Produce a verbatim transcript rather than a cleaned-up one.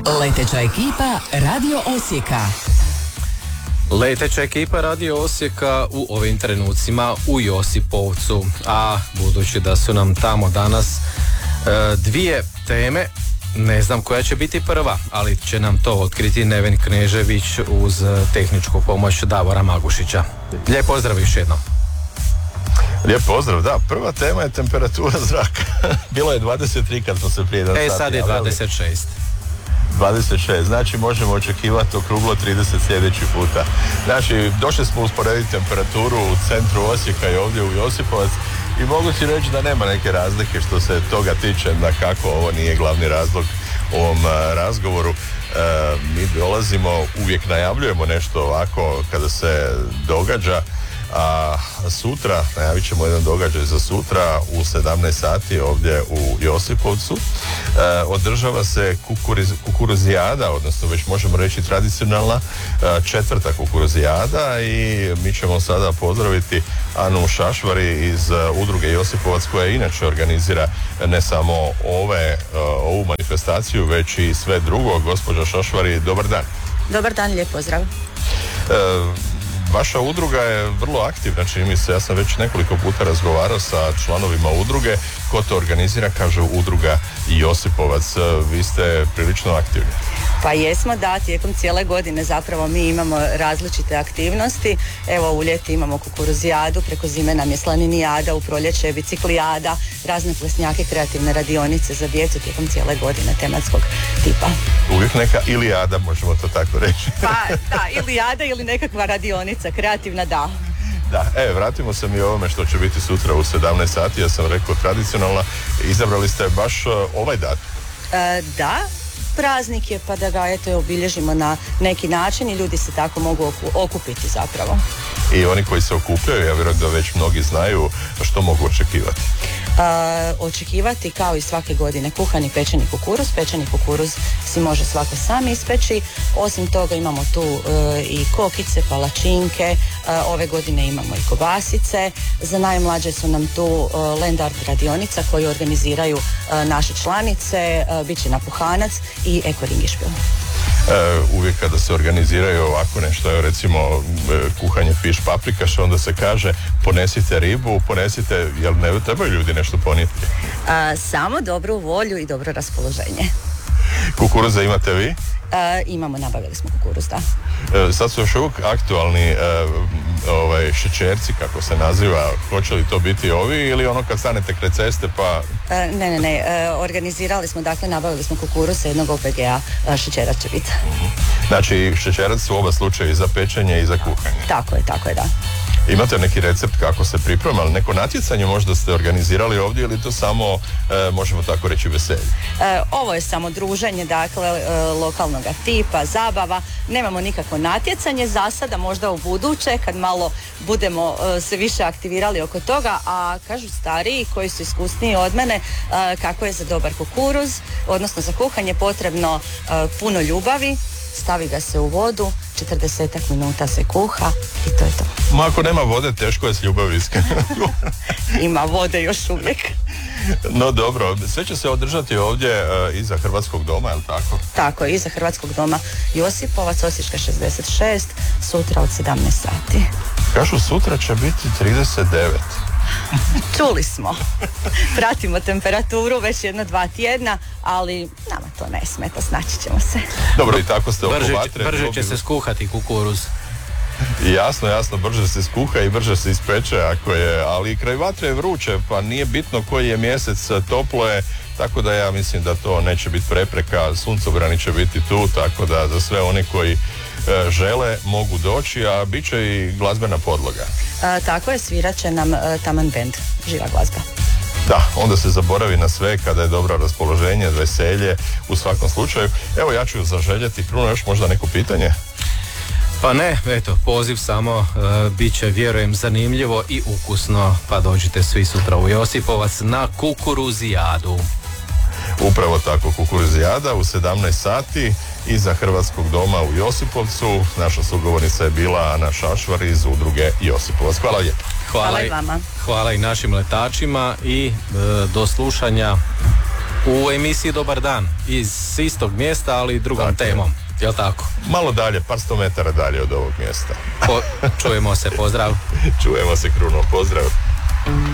Leteća ekipa Radio Osijeka. Leteća ekipa Radio Osijeka u ovim trenucima u Josipovcu, a budući da su nam tamo danas e, dvije teme, ne znam koja će biti prva, ali će nam to otkriti Neven Knežević uz tehničku pomoć Davora Magušića. Lijep pozdrav još jednom. Lijep pozdrav, da, prva tema je temperatura zraka. Bilo je dvadeset tri kad smo se prije jedan e, sat sad je dvadeset šest. dvadeset šest, znači možemo očekivati okruglo trideset sljedeći puta. Znači, došli smo usporediti temperaturu u centru Osijeka i ovdje u Josipovac i mogu ti reći da nema neke razlike što se toga tiče, da kako ovo nije glavni razlog u ovom a, razgovoru. E, mi dolazimo, uvijek najavljujemo nešto ovako kada se događa, a sutra, najavit ćemo jedan događaj za sutra u sedamnaest sati ovdje u Josipovcu. E, održava se kukuriz, kukuruzijada, odnosno već možemo reći tradicionalna e, četvrta kukuruzijada i mi ćemo sada pozdraviti Anu Šašvari iz uh, udruge Josipovac, koja inače organizira ne samo ove, uh, ovu manifestaciju, već i sve drugo. Gospođa Šašvari, dobar dan. Dobar dan, lijep pozdrav. Uh, Vaša udruga je vrlo aktivna, čini mi se, ja sam već nekoliko puta razgovarao sa članovima udruge. Ko to organizira, kaže udruga Josipovac. Vi ste prilično aktivni. Pa jesmo, da, tijekom cijele godine zapravo mi imamo različite aktivnosti. Evo, u ljeti imamo kukuruzijadu, preko zime nam je slaninijada, u proljeće je biciklijada, razne plesnjake, kreativne radionice za djecu tijekom cijele godine tematskog tipa. Uvijek neka ilijada, možemo to tako reći. Pa da, ilijada ili nekakva radionica, kreativna, da. Da, e, vratimo se mi ovome što će biti sutra u sedamnaest sati, ja sam rekao tradicionalna, izabrali ste baš uh, ovaj datum. E, da, praznik je, pa da ga eto obilježimo na neki način i ljudi se tako mogu okupiti zapravo. I oni koji se okupljaju, ja vjerujem da već mnogi znaju što mogu očekivati. E, očekivati kao i svake godine kuhani pečeni kukuruz. Pečeni kukuruz si može svako sam ispeći. Osim toga imamo tu e, i kokice, palačinke, e, ove godine imamo i kobasice. Za najmlađe su nam tu e, land art radionica koju organiziraju e, naše članice, e, bit će napuhanac i eko ringišpil. Uh, uvijek kada se organiziraju ovako nešto, recimo uh, kuhanje fiš paprikaš, onda se kaže ponesite ribu, ponesite, jel ne trebaju ljudi nešto ponijeti? Uh, samo dobru volju i dobro raspoloženje. Kukuruza imate vi? Uh, imamo, nabavili smo kukuruz, da. Uh, sad su još uvijek aktualni uh, ovaj, šećerci, kako se naziva. Hoće li to biti ovi ili ono kad stanete kraj ceste pa... Uh, ne, ne, ne. Uh, organizirali smo, dakle, nabavili smo kukuruz sa jednog O P G-a, uh, šećerac će biti. Znači, šećerac u oba slučaja i za pečenje i za kuhanje. Tako je, tako je, da. Imate neki recept kako se priprema, ali neko natjecanje možda ste organizirali ovdje ili to samo, e, možemo tako reći, veselje? E, ovo je samo druženje, dakle, e, lokalnog tipa, zabava. Nemamo nikakvo natjecanje za sada, možda u buduće, kad malo budemo e, se više aktivirali oko toga, a kažu stariji koji su iskusniji od mene, e, kako je za dobar kukuruz, odnosno za kuhanje potrebno e, puno ljubavi. Stavi ga se u vodu, četrdesetak minuta se kuha i to je to. Ma ako nema vode, teško je s ljubavi iskreno. Ima vode još uvijek. No dobro, sve će se održati ovdje uh, iza Hrvatskog doma, je li tako? Tako je, iza Hrvatskog doma Josipovac, Osječka šezdeset šest, sutra od sedamnaest sati. Kažu sutra će biti trideset devet. Čuli smo. Pratimo temperaturu već jedno dva tjedna, ali nama to ne smeta, snaći ćemo se. Dobro, i tako ste oko brže, vatre. Brže će se skuhati kukuruz. Jasno, jasno, brže se skuha i brže se ispeče, ako je, ali kraj vatre je vruće, pa nije bitno koji je mjesec, toplo je, tako da ja mislim da to neće biti prepreka, suncobrani će biti tu, tako da za sve oni koji e, žele mogu doći, a bit će i glazbena podloga. A, tako je, svirat će nam e, taman bend, živa glazba. Da, onda se zaboravi na sve kada je dobro raspoloženje, veselje u svakom slučaju. Evo, ja ću zaželjeti, Kruno, još možda neko pitanje? Pa ne, eto, poziv samo, uh, bit će, vjerujem, zanimljivo i ukusno, pa dođite svi sutra u Josipovac na kukuruzijadu. Upravo tako, kukuruzijada u sedamnaest sati iza Hrvatskog doma u Josipovcu. Naša sugovornica je bila Ana Šašvar iz udruge Josipovac. Hvala lijepo. Hvala, hvala i vama. Hvala i našim letačima i e, do slušanja u emisiji Dobar dan iz istog mjesta, ali drugom Dakle. temom. Jel' tako? Malo dalje, par sto metara dalje od ovog mjesta. Po, čujemo se, pozdrav. Čujemo se, Kruno, pozdrav.